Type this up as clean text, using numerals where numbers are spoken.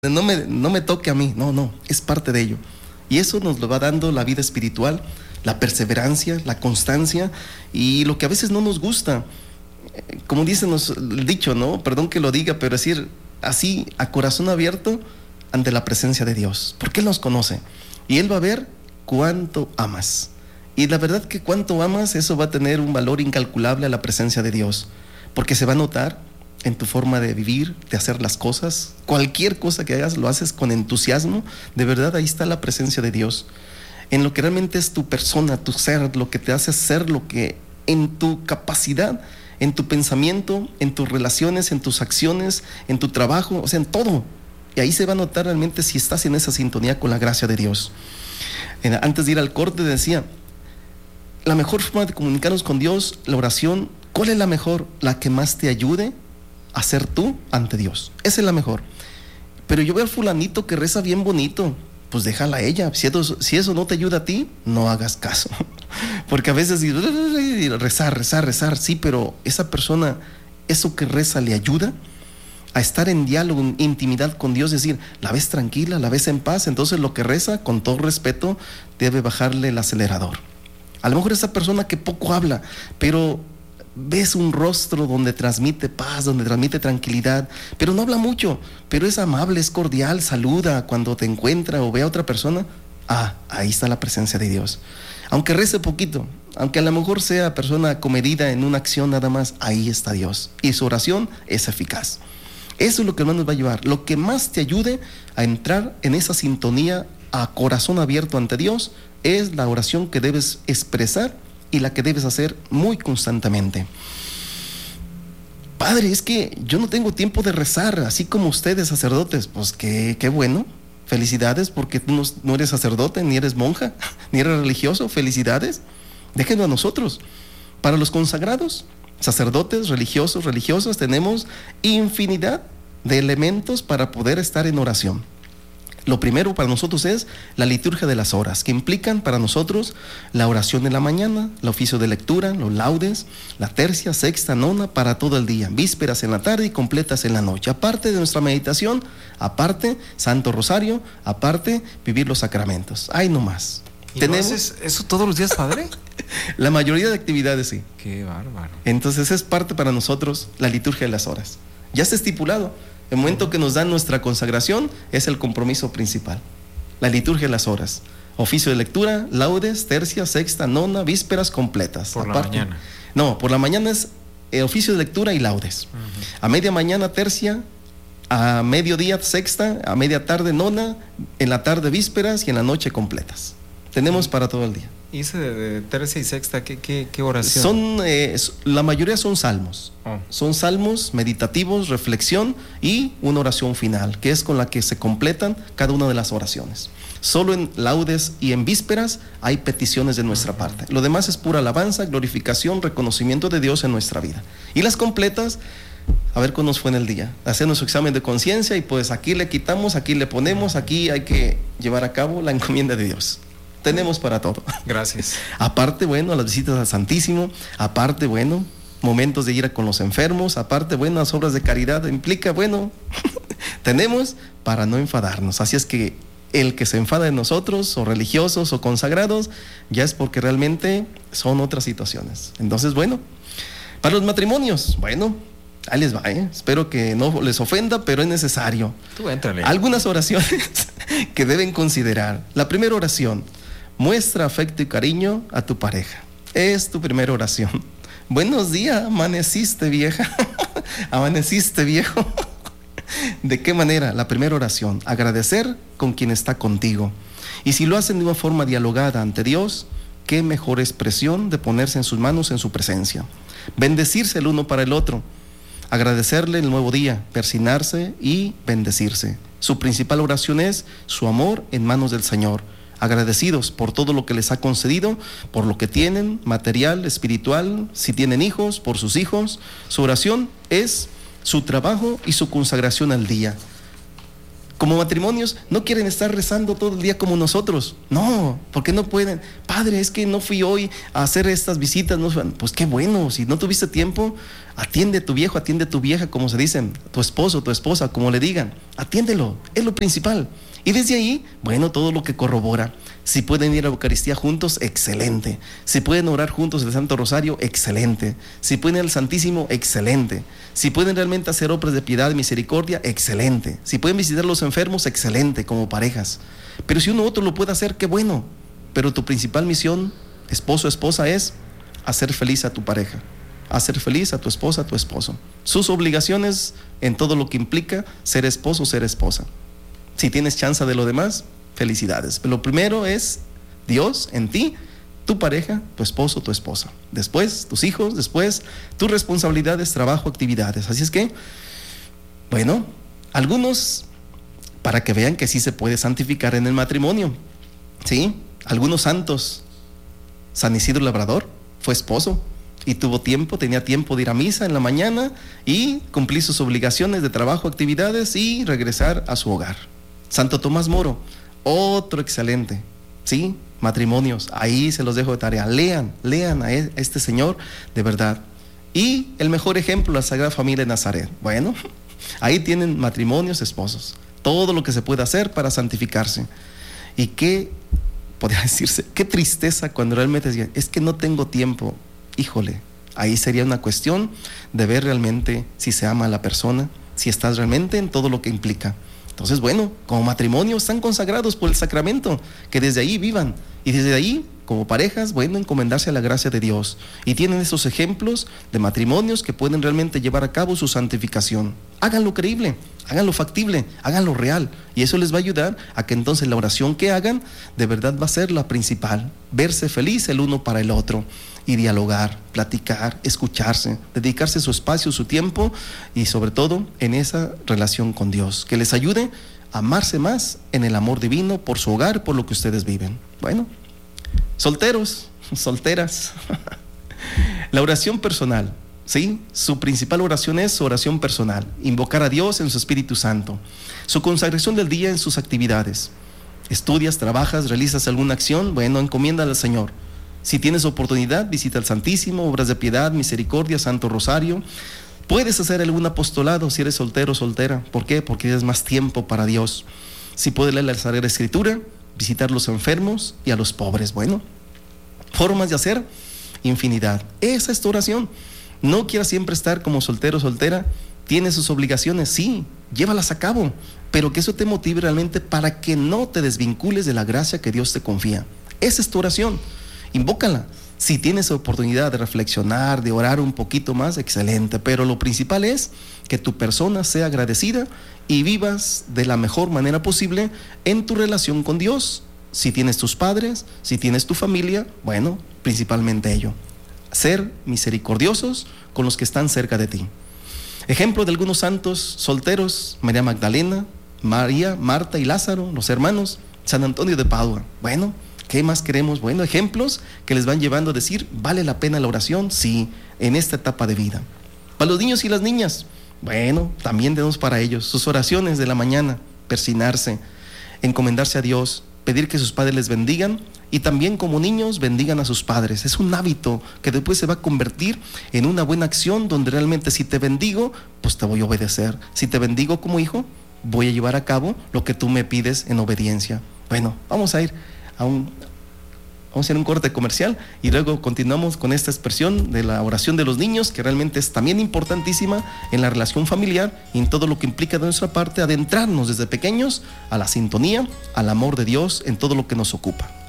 no me toque a mí. No, es parte de ello. Y eso nos lo va dando la vida espiritual, la perseverancia, la constancia y lo que a veces no nos gusta. Como dice el dicho, ¿no? Perdón que lo diga, pero decir así, a corazón abierto ante la presencia de Dios. Porque Él nos conoce y Él va a ver cuánto amas. Y la verdad que cuánto amas, eso va a tener un valor incalculable a la presencia de Dios. Porque se va a notar en tu forma de vivir, de hacer las cosas. Cualquier cosa que hagas, lo haces con entusiasmo. De verdad, ahí está la presencia de Dios. En lo que realmente es tu persona, tu ser, lo que te hace ser lo que en tu capacidad, en tu pensamiento, en tus relaciones, en tus acciones, en tu trabajo, o sea, en todo. Y ahí se va a notar realmente si estás en esa sintonía con la gracia de Dios. Antes de ir al corte decía, la mejor forma de comunicarnos con Dios, la oración, ¿cuál es la mejor? La que más te ayude a ser tú ante Dios. Esa es la mejor. Pero yo veo al fulanito que reza bien bonito, pues déjala a ella. Si eso no te ayuda a ti, no hagas caso. Porque a veces rezar, sí, pero esa persona, eso que reza le ayuda a estar en diálogo, en intimidad con Dios, es decir, la ves tranquila, la ves en paz, entonces lo que reza, con todo respeto, debe bajarle el acelerador. A lo mejor esa persona que poco habla, pero ves un rostro donde transmite paz, donde transmite tranquilidad, pero no habla mucho, pero es amable, es cordial, saluda cuando te encuentra o ve a otra persona. Ahí está la presencia de Dios. Aunque rece poquito, aunque a lo mejor sea persona comedida en una acción nada más, ahí está Dios. Y su oración es eficaz. Eso es lo que más nos va a ayudar. Lo que más te ayude a entrar en esa sintonía a corazón abierto ante Dios es la oración que debes expresar y la que debes hacer muy constantemente. Padre, es que yo no tengo tiempo de rezar, así como ustedes, sacerdotes. Pues qué bueno, felicidades, porque tú no eres sacerdote, ni eres monja, ni eres religioso. Felicidades, déjenlo a nosotros. Para los consagrados, sacerdotes, religiosos, religiosas, tenemos infinidad de elementos para poder estar en oración. Lo primero para nosotros es la liturgia de las horas, que implican para nosotros la oración de la mañana, el oficio de lectura, los laudes, la tercia, sexta, nona, para todo el día, vísperas en la tarde y completas en la noche. Aparte de nuestra meditación, aparte Santo Rosario, aparte vivir los sacramentos. Ay, no más. ¿Y no haces eso todos los días, padre? La mayoría de actividades sí. Qué bárbaro. Entonces es parte para nosotros la liturgia de las horas. Ya está estipulado. El momento que nos dan nuestra consagración es el compromiso principal. La liturgia de las horas. Oficio de lectura, laudes, tercia, sexta, nona, vísperas completas. Por la mañana. No, por la mañana es oficio de lectura y laudes. A media mañana tercia, a mediodía sexta, a media tarde nona, en la tarde vísperas y en la noche completas. Tenemos para todo el día. ¿Y ese de tercia y sexta, qué oración? La mayoría son salmos. Son salmos meditativos, reflexión y una oración final, que es con la que se completan cada una de las oraciones. Solo en laudes y en vísperas hay peticiones de nuestra parte. Lo demás es pura alabanza, glorificación, reconocimiento de Dios en nuestra vida. Y las completas, a ver cómo nos fue en el día. Hacer nuestro examen de conciencia y pues aquí le quitamos, aquí le ponemos, aquí hay que llevar a cabo la encomienda de Dios. Tenemos para todo. Gracias. Aparte, bueno, las visitas al Santísimo, aparte, bueno, momentos de ir con los enfermos, aparte, bueno, las obras de caridad, implica, bueno, tenemos para no enfadarnos. Así es que el que se enfada de nosotros, o religiosos o consagrados, ya es porque realmente son otras situaciones. Entonces, bueno, para los matrimonios, bueno, ahí les va, espero que no les ofenda, pero es necesario. Tú éntrale. Algunas oraciones que deben considerar. La primera oración: muestra afecto y cariño a tu pareja. Es tu primera oración. Buenos días, amaneciste vieja, amaneciste viejo. ¿De qué manera? La primera oración: agradecer con quien está contigo. Y si lo hacen de una forma dialogada ante Dios, qué mejor expresión de ponerse en sus manos en su presencia. Bendecirse el uno para el otro. Agradecerle el nuevo día, persignarse y bendecirse. Su principal oración es su amor en manos del Señor. Agradecidos por todo lo que les ha concedido, por lo que tienen, material, espiritual, si tienen hijos, por sus hijos. Su oración es su trabajo y su consagración al día. Como matrimonios, no quieren estar rezando todo el día como nosotros. No, porque no pueden. Padre, es que no fui hoy a hacer estas visitas. No, pues qué bueno, si no tuviste tiempo, Atiende a tu viejo, atiende a tu vieja, como se dicen, tu esposo, tu esposa, como le digan. Atiéndelo, es lo principal. Y desde ahí, bueno, todo lo que corrobora. Si pueden ir a la Eucaristía juntos, excelente. Si pueden orar juntos el Santo Rosario, excelente. Si pueden ir al Santísimo, excelente. Si pueden realmente hacer obras de piedad y misericordia, excelente. Si pueden visitar a los enfermos, excelente, como parejas. Pero si uno u otro lo puede hacer, qué bueno. Pero tu principal misión, esposo o esposa, es hacer feliz a tu pareja, hacer feliz a tu esposa, a tu esposo. Sus obligaciones en todo lo que implica ser esposo o ser esposa. Si tienes chance de lo demás, felicidades. Pero lo primero es Dios en ti, tu pareja, tu esposo, tu esposa. Después, tus hijos, después, tus responsabilidades, trabajo, actividades. Así es que, bueno, algunos, para que vean que sí se puede santificar en el matrimonio, ¿sí? Algunos santos. San Isidro Labrador fue esposo y tuvo tiempo, tenía tiempo de ir a misa en la mañana y cumplir sus obligaciones de trabajo, actividades y regresar a su hogar. Santo Tomás Moro, otro excelente, ¿sí? Matrimonios, ahí se los dejo de tarea. Lean a este señor de verdad. Y el mejor ejemplo, la Sagrada Familia de Nazaret. Bueno, ahí tienen matrimonios, esposos, todo lo que se puede hacer para santificarse. Y qué, podría decirse, qué tristeza cuando realmente digan, es que no tengo tiempo. Híjole, ahí sería una cuestión de ver realmente si se ama a la persona, si estás realmente en todo lo que implica. Entonces, bueno, como matrimonio están consagrados por el sacramento, que desde ahí vivan. Y desde ahí, como parejas, bueno, encomendarse a la gracia de Dios. Y tienen esos ejemplos de matrimonios que pueden realmente llevar a cabo su santificación. Háganlo creíble, háganlo factible, háganlo real. Y eso les va a ayudar a que entonces la oración que hagan, de verdad va a ser la principal. Verse feliz el uno para el otro. Y dialogar, platicar, escucharse, dedicarse su espacio, su tiempo y sobre todo en esa relación con Dios, que les ayude a amarse más en el amor divino por su hogar, por lo que ustedes viven. Bueno, solteros, solteras, la oración personal, ¿sí? Su principal oración es su oración personal, invocar a Dios en su Espíritu Santo, su consagración del día en sus actividades. Estudias, trabajas, realizas alguna acción, bueno, encomiéndala al Señor. Si tienes oportunidad, visita el Santísimo, obras de piedad, misericordia, Santo Rosario. Puedes hacer algún apostolado si eres soltero o soltera. ¿Por qué? Porque tienes más tiempo para Dios. Si puedes leer la Sagrada Escritura, visitar a los enfermos y a los pobres. Bueno, formas de hacer infinidad. Esa es tu oración. No quieras siempre estar como soltero o soltera. Tienes sus obligaciones, sí, llévalas a cabo, pero que eso te motive realmente para que no te desvincules de la gracia que Dios te confía. Esa es tu oración. Invócala. Si tienes oportunidad de reflexionar, de orar un poquito más, excelente, pero lo principal es que tu persona sea agradecida y vivas de la mejor manera posible en tu relación con Dios. Si tienes tus padres, si tienes tu familia, bueno, principalmente ello. Ser misericordiosos con los que están cerca de ti. Ejemplo de algunos santos solteros: María Magdalena, María, Marta y Lázaro, los hermanos, San Antonio de Padua. Bueno, ¿qué más queremos? Bueno, ejemplos que les van llevando a decir, ¿vale la pena la oración? Sí, en esta etapa de vida. Para los niños y las niñas, bueno, también tenemos para ellos sus oraciones de la mañana, persignarse, encomendarse a Dios, pedir que sus padres les bendigan y también como niños bendigan a sus padres. Es un hábito que después se va a convertir en una buena acción donde realmente si te bendigo, pues te voy a obedecer. Si te bendigo como hijo, voy a llevar a cabo lo que tú me pides en obediencia. Bueno, vamos a ir vamos a hacer un corte comercial y luego continuamos con esta expresión de la oración de los niños, que realmente es también importantísima en la relación familiar y en todo lo que implica de nuestra parte adentrarnos desde pequeños a la sintonía, al amor de Dios en todo lo que nos ocupa.